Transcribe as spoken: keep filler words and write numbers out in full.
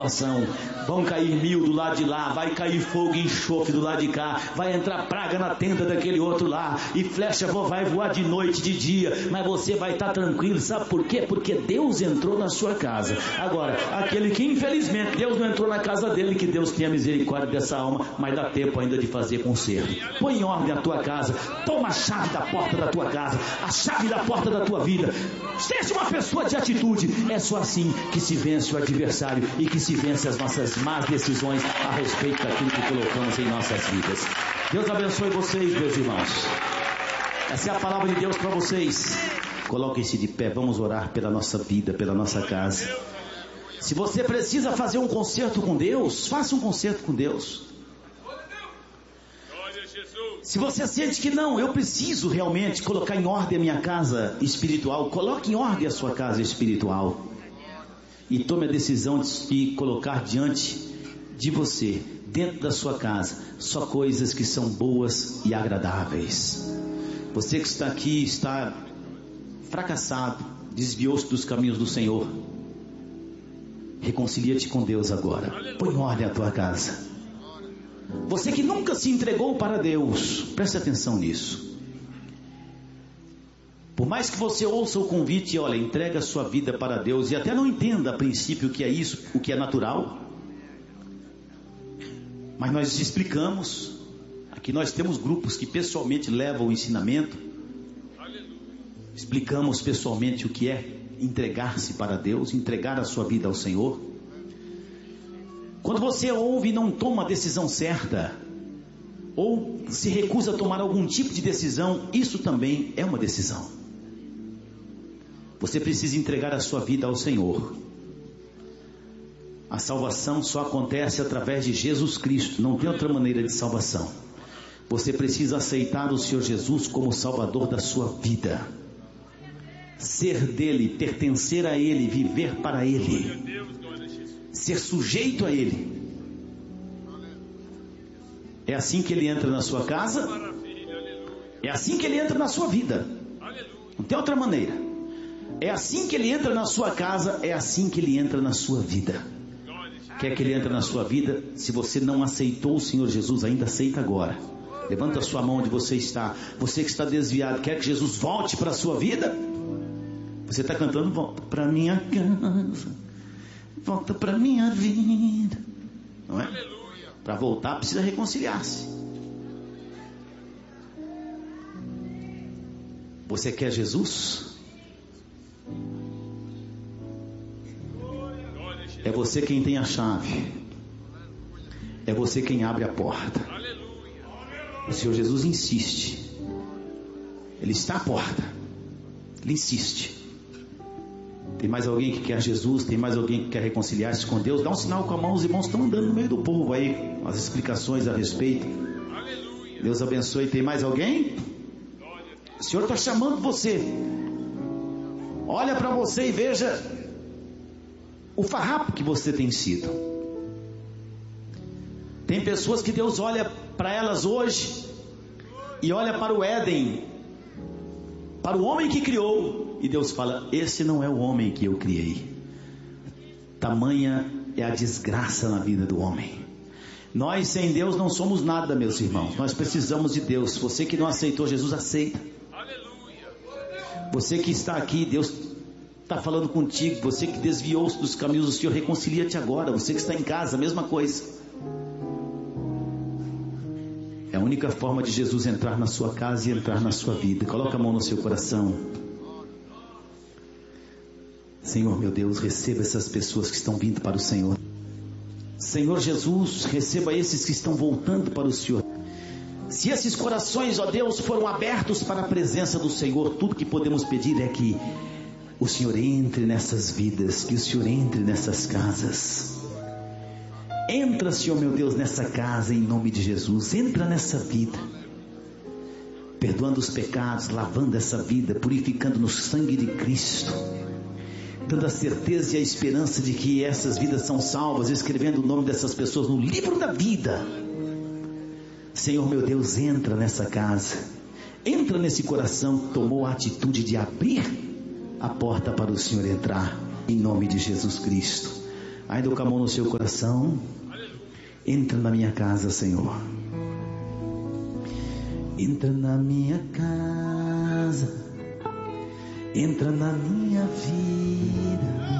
situação. Vão cair mil do lado de lá, vai cair fogo e enxofre do lado de cá, vai entrar praga na tenda daquele outro lá, e flecha vai voar de noite, de dia, mas você vai estar tranquilo. Sabe por quê? Porque Deus entrou na sua casa. Agora, aquele que infelizmente Deus não entrou na casa dele, que Deus tenha misericórdia dessa alma, mas dá tempo ainda de fazer conserto. Põe em ordem a tua casa, toma a chave da porta da tua casa, a chave da porta da tua vida. Seja uma pessoa de atitude. É só assim que se vence o adversário e que se vence as nossas más decisões a respeito daquilo que colocamos em nossas vidas. Deus abençoe vocês, meus irmãos. Essa é a palavra de Deus para vocês. Coloquem-se de pé, vamos orar pela nossa vida, pela nossa casa. Se você precisa fazer um concerto com Deus, faça um concerto com Deus. Se você sente que não, eu preciso realmente colocar em ordem a minha casa espiritual, coloque em ordem a sua casa espiritual. E tome a decisão de colocar diante de você, dentro da sua casa, só coisas que são boas e agradáveis. Você que está aqui, está fracassado, desviou-se dos caminhos do Senhor, reconcilia-te com Deus agora. Põe em ordem a tua casa. Você que nunca se entregou para Deus, preste atenção nisso. Por mais que você ouça o convite, olha, entrega a sua vida para Deus, e até não entenda a princípio o que é isso, o que é natural, mas nós explicamos. Aqui nós temos grupos que pessoalmente levam o ensinamento, explicamos pessoalmente o que é entregar-se para Deus, entregar a sua vida ao Senhor. Quando você ouve e não toma a decisão certa, ou se recusa a tomar algum tipo de decisão, isso também é uma decisão. Você precisa entregar a sua vida ao Senhor. A salvação só acontece através de Jesus Cristo, não tem outra maneira de salvação. Você precisa aceitar o Senhor Jesus como Salvador da sua vida, ser dele, pertencer a ele, viver para ele, ser sujeito a ele. É assim que ele entra na sua casa, é assim que ele entra na sua vida, não tem outra maneira. É assim que ele entra na sua casa, é assim que ele entra na sua vida. Quer que ele entre na sua vida? Se você não aceitou o Senhor Jesus ainda, aceita agora. Levanta a sua mão onde você está. Você que está desviado, quer que Jesus volte para a sua vida? Você está cantando, volta para minha casa, volta para minha vida, não é? Para voltar precisa reconciliar-se. Você quer Jesus? É você quem tem a chave, é você quem abre a porta. O Senhor Jesus insiste, Ele está à porta, Ele insiste. Tem mais alguém que quer Jesus? Tem mais alguém que quer reconciliar-se com Deus? Dá um sinal com a mão. Os irmãos estão andando no meio do povo aí, as explicações a respeito. Deus abençoe. Tem mais alguém? O Senhor está chamando você. Olha para você e veja o farrapo que você tem sido. Tem pessoas que Deus olha para elas hoje e olha para o Éden, para o homem que criou, e Deus fala: esse não é o homem que eu criei. Tamanha é a desgraça na vida do homem. Nós sem Deus não somos nada, meus irmãos. Nós precisamos de Deus. Você que não aceitou Jesus, aceita. Você que está aqui, Deus está falando contigo. Você que desviou-se dos caminhos do Senhor, reconcilia-te agora. Você que está em casa, a mesma coisa. É a única forma de Jesus entrar na sua casa e entrar na sua vida. Coloca a mão no seu coração. Senhor meu Deus, receba essas pessoas que estão vindo para o Senhor. Senhor Jesus, receba esses que estão voltando para o Senhor. Se esses corações, ó Deus, foram abertos para a presença do Senhor, tudo que podemos pedir é que o Senhor entre nessas vidas, que o Senhor entre nessas casas. Entra, Senhor meu Deus, nessa casa em nome de Jesus. Entra nessa vida, perdoando os pecados, lavando essa vida, purificando no sangue de Cristo, dando a certeza e a esperança de que essas vidas são salvas, escrevendo o nome dessas pessoas no livro da vida. Senhor meu Deus, entra nessa casa, entra nesse coração que tomou a atitude de abrir a porta para o Senhor entrar, em nome de Jesus Cristo. ainda com a mão no seu coração. Entra na minha casa, Senhor. Entra na minha casa. Entra na minha vida.